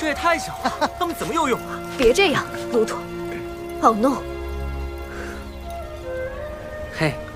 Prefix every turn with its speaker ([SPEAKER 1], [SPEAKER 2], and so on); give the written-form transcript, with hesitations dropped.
[SPEAKER 1] 这也太小了，他们怎么游泳啊？
[SPEAKER 2] 别这样，鲁土。Oh no！
[SPEAKER 3] 嘿，